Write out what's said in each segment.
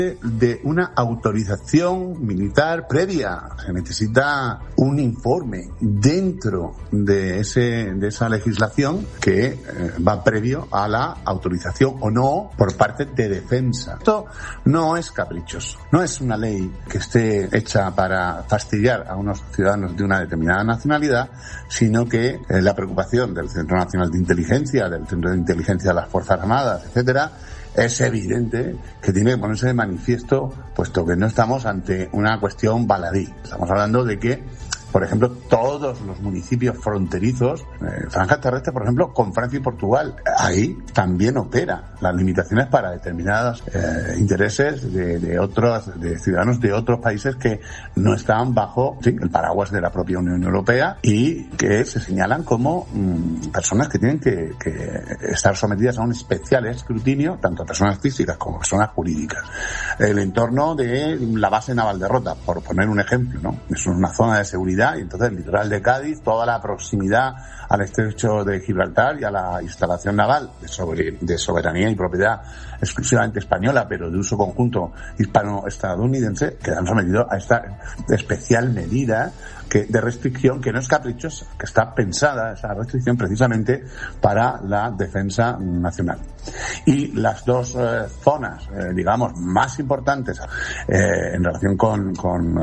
de una autorización militar previa. Se necesita un informe dentro de esa legislación que va previo a la autorización o no por parte de defensa. Esto no es caprichoso, no es una ley que esté hecha para fastidiar a unos ciudadanos de una determinada nacionalidad, sino que la preocupación del Centro Nacional de Inteligencia, del Centro de Inteligencia de las Fuerzas Armadas, etcétera, es evidente que tiene que ponerse de manifiesto, puesto que no estamos ante una cuestión baladí. Estamos hablando de que, por ejemplo, todos los municipios fronterizos, franja terrestre, por ejemplo, con Francia y Portugal, ahí también opera las limitaciones para determinados intereses de ciudadanos de otros países que no están bajo el paraguas de la propia Unión Europea y que se señalan como personas que tienen que estar sometidas a un especial escrutinio, tanto personas físicas como personas jurídicas. El entorno de la base naval de Rota, por poner un ejemplo, ¿no? Es una zona de seguridad. Y entonces el litoral de Cádiz, toda la proximidad al estrecho de Gibraltar y a la instalación naval de soberanía y propiedad exclusivamente española, pero de uso conjunto hispano-estadounidense, quedan sometidos a esta especial medida de restricción que no es caprichosa, que está pensada esa restricción precisamente para la defensa nacional. Y las dos zonas, digamos, más importantes en relación con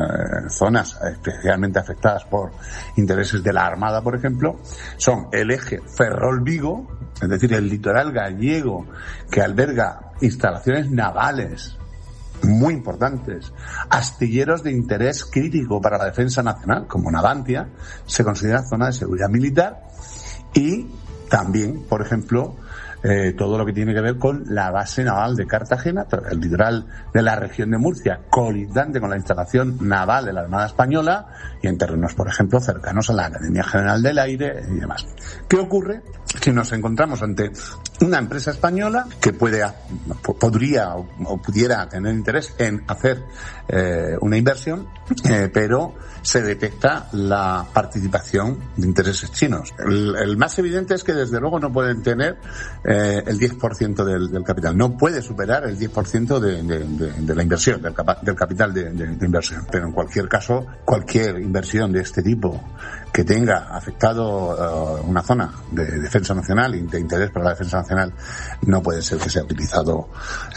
zonas especialmente afectadas por intereses de la Armada, por ejemplo, son el eje Ferrol-Vigo, es decir, el litoral gallego que alberga instalaciones navales muy importantes, astilleros de interés crítico para la defensa nacional, como Navantia, se considera zona de seguridad militar, y también, por ejemplo, todo lo que tiene que ver con la base naval de Cartagena, el litoral de la región de Murcia, colindante con la instalación naval de la Armada Española, y en terrenos, por ejemplo, cercanos a la Academia General del Aire y demás. ¿Qué ocurre si nos encontramos ante una empresa española que podría o pudiera tener interés en hacer una inversión, pero se detecta la participación de intereses chinos? El más evidente es que desde luego no pueden tener el 10% del capital. No puede superar el 10% de la inversión, del capital de inversión. Pero en cualquier caso, cualquier inversión de este tipo que tenga afectado una zona de defensa nacional y de interés para la defensa nacional no puede ser que sea utilizado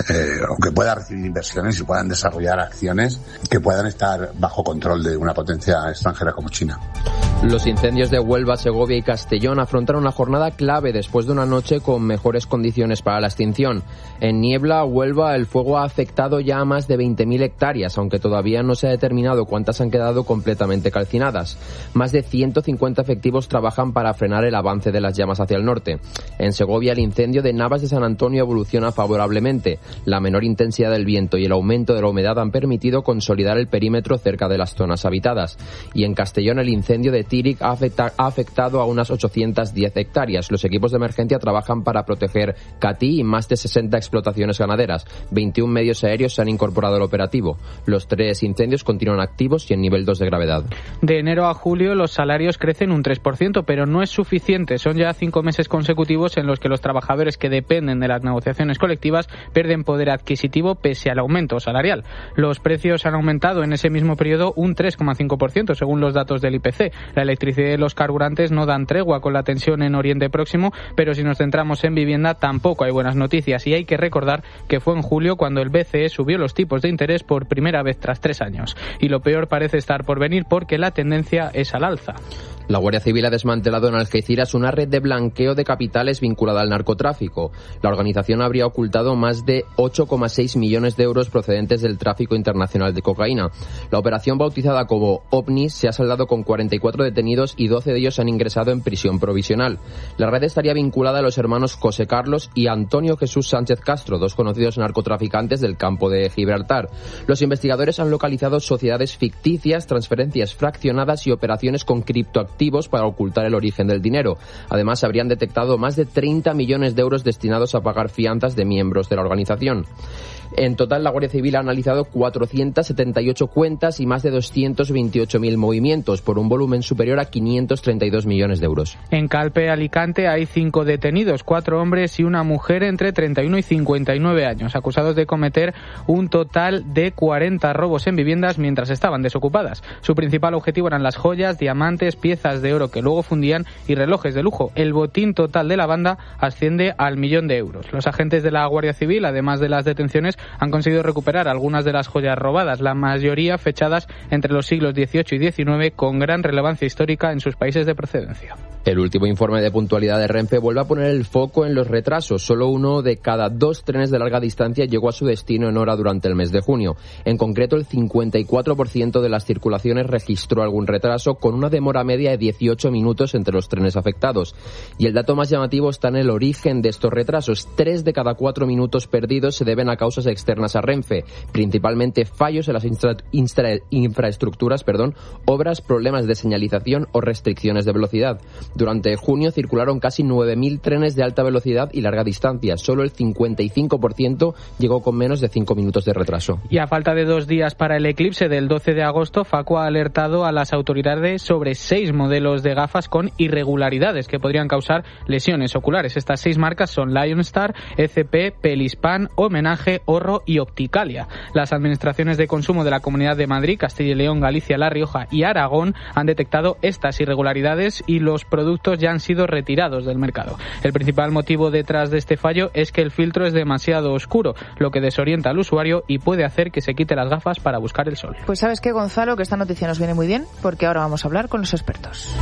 o que pueda recibir inversiones y puedan desarrollar acciones que puedan estar bajo control de una potencia extranjera como China. Los incendios de Huelva, Segovia y Castellón afrontaron una jornada clave después de una noche con mejores condiciones para la extinción. En Niebla, Huelva, el fuego ha afectado ya a más de 20.000 hectáreas, aunque todavía no se ha determinado cuántas han quedado completamente calcinadas. Más de 150 efectivos trabajan para frenar el avance de las llamas hacia el norte. En Segovia, el incendio de Navas de San Antonio evoluciona favorablemente. La menor intensidad del viento y el aumento de la humedad han permitido consolidar el perímetro cerca de las zonas habitadas. Y en Castellón, el incendio de Tíric ha afectado a unas 810 hectáreas. Los equipos de emergencia trabajan para proteger Catí y más de 60 explotaciones ganaderas. 21 medios aéreos se han incorporado al operativo. Los 3 incendios continúan activos y en nivel 2 de gravedad. De enero a julio los salarios crecen un 3%, pero no es suficiente. Son ya 5 meses consecutivos en los que los trabajadores que dependen de las negociaciones colectivas pierden poder adquisitivo pese al aumento salarial. Los precios han aumentado en ese mismo periodo un 3,5% según los datos del IPC. La electricidad y los carburantes no dan tregua con la tensión en Oriente Próximo, pero si nos centramos en vivienda tampoco hay buenas noticias, y hay que recordar que fue en julio cuando el BCE subió los tipos de interés por primera vez tras 3 años. Y lo peor parece estar por venir porque la tendencia es al alza. La Guardia Civil ha desmantelado en Algeciras una red de blanqueo de capitales vinculada al narcotráfico. La organización habría ocultado más de 8,6 millones de euros procedentes del tráfico internacional de cocaína. La operación, bautizada como OVNI, se ha saldado con 44 detenidos y 12 de ellos han ingresado en prisión provisional. La red estaría vinculada a los hermanos José Carlos y Antonio Jesús Sánchez Castro, 2 conocidos narcotraficantes del campo de Gibraltar. Los investigadores han localizado sociedades ficticias, transferencias fraccionadas y operaciones con criptoactivos para ocultar el origen del dinero. Además, habrían detectado más de 30 millones de euros destinados a pagar fianzas de miembros de la organización. En total, la Guardia Civil ha analizado 478 cuentas y más de 228.000 movimientos, por un volumen superior a 532 millones de euros. En Calpe, Alicante, hay 5 detenidos, 4 hombres y una mujer entre 31 y 59 años, acusados de cometer un total de 40 robos en viviendas mientras estaban desocupadas. Su principal objetivo eran las joyas, diamantes, piezas de oro que luego fundían y relojes de lujo. El botín total de la banda asciende al 1.000.000 de euros. Los agentes de la Guardia Civil, además de las detenciones, han conseguido recuperar algunas de las joyas robadas, la mayoría fechadas entre los siglos XVIII y XIX, con gran relevancia histórica en sus países de procedencia. El último informe de puntualidad de Renfe vuelve a poner el foco en los retrasos. Solo 1 de cada 2 trenes de larga distancia llegó a su destino en hora durante el mes de junio. En concreto, el 54% de las circulaciones registró algún retraso, con una demora media de 18 minutos entre los trenes afectados. Y el dato más llamativo está en el origen de estos retrasos. 3 de cada 4 minutos perdidos se deben a causas externas a Renfe, principalmente fallos en las infraestructuras, obras, problemas de señalización o restricciones de velocidad. Durante junio circularon casi 9.000 trenes de alta velocidad y larga distancia. Solo el 55% llegó con menos de 5 minutos de retraso. Y a falta de 2 días para el eclipse del 12 de agosto, Facua ha alertado a las autoridades sobre 6 modelos de gafas con irregularidades que podrían causar lesiones oculares. Estas 6 marcas son Lionstar, ECP, Pelispan, Homenaje, Orro y Opticalia. Las administraciones de consumo de la Comunidad de Madrid, Castilla y León, Galicia, La Rioja y Aragón han detectado estas irregularidades y los productos ya han sido retirados del mercado. El principal motivo detrás de este fallo es que el filtro es demasiado oscuro, lo que desorienta al usuario y puede hacer que se quite las gafas para buscar el sol. Pues sabes qué, Gonzalo, que esta noticia nos viene muy bien, porque ahora vamos a hablar con los expertos.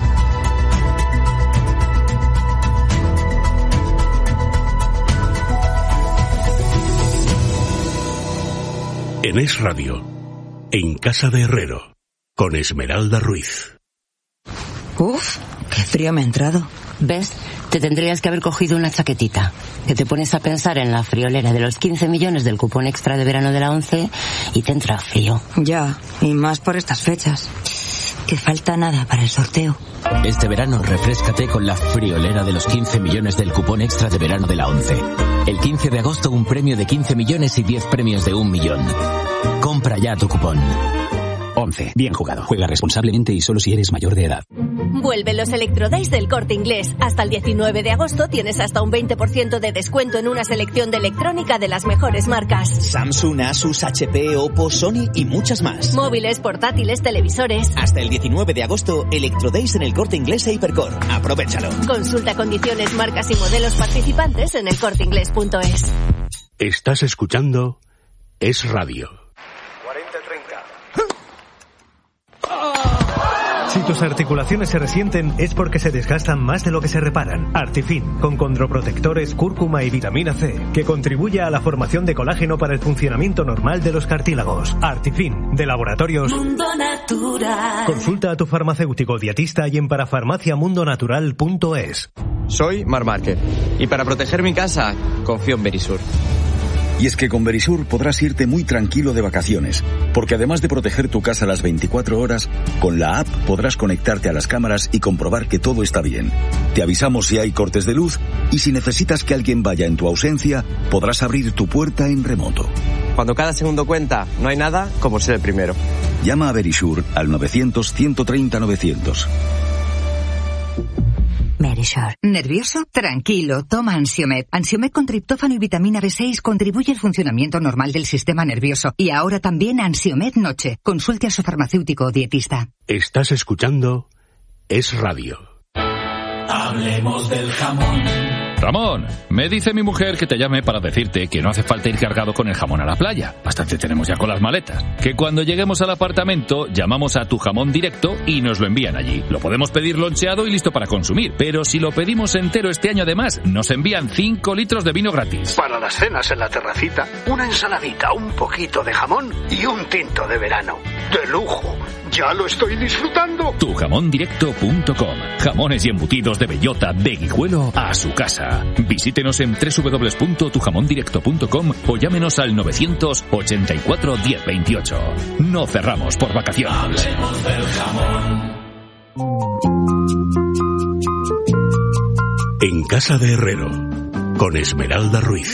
En Es Radio, en Casa de Herrero, con Esmeralda Ruiz. Uf, qué frío me ha entrado. ¿Ves? Te tendrías que haber cogido una chaquetita. Que te pones a pensar en la friolera de los 15 millones del cupón extra de verano de la ONCE y te entra frío. Ya, y más por estas fechas. Que falta nada para el sorteo. Este verano refréscate con la friolera de los 15 millones del cupón extra de verano de la ONCE. El 15 de agosto un premio de 15 millones y 10 premios de 1 millón. Compra ya tu cupón. 11. Bien jugado. Juega responsablemente y solo si eres mayor de edad. Vuelven los Electrodays del Corte Inglés. Hasta el 19 de agosto tienes hasta un 20% de descuento en una selección de electrónica de las mejores marcas. Samsung, Asus, HP, Oppo, Sony y muchas más. Móviles, portátiles, televisores. Hasta el 19 de agosto, Electrodays en el Corte Inglés e Hipercor. Aprovéchalo. Consulta condiciones, marcas y modelos participantes en elcorteinglés.es. Estás escuchando Es Radio. Si tus articulaciones se resienten es porque se desgastan más de lo que se reparan. Artifin, con condroprotectores, cúrcuma y vitamina C, que contribuye a la formación de colágeno para el funcionamiento normal de los cartílagos. Artifin, de Laboratorios Mundo Natural. Consulta a tu farmacéutico dietista y en parafarmaciamundonatural.es. Soy Mar Márquez y para proteger mi casa confío en Verisur. Y es que con Verisur podrás irte muy tranquilo de vacaciones, porque además de proteger tu casa las 24 horas, con la app podrás conectarte a las cámaras y comprobar que todo está bien. Te avisamos si hay cortes de luz y si necesitas que alguien vaya en tu ausencia, podrás abrir tu puerta en remoto. Cuando cada segundo cuenta, no hay nada como ser el primero. Llama a Verisur al 900-130-900. Verisur. ¿Nervioso? Tranquilo, toma Ansiomed. Ansiomed con triptófano y vitamina B6 contribuye al funcionamiento normal del sistema nervioso. Y ahora también Ansiomed Noche. Consulte a su farmacéutico o dietista. Estás escuchando Es Radio. Hablemos del jamón. Ramón, me dice mi mujer que te llame para decirte que no hace falta ir cargado con el jamón a la playa. Bastante tenemos ya con las maletas. Que cuando lleguemos al apartamento llamamos a Tu Jamón Directo y nos lo envían allí. Lo podemos pedir loncheado y listo para consumir. Pero si lo pedimos entero este año además, nos envían 5 litros de vino gratis. Para las cenas en la terracita, una ensaladita, un poquito de jamón y un tinto de verano. ¡De lujo! ¡Ya lo estoy disfrutando! Tujamondirecto.com. Jamones y embutidos de bellota, de Guijuelo a su casa. Visítenos en www.tujamondirecto.com o llámenos al 984 1028. No cerramos por vacaciones. Hablemos del jamón. En Casa de Herrero, con Esmeralda Ruiz.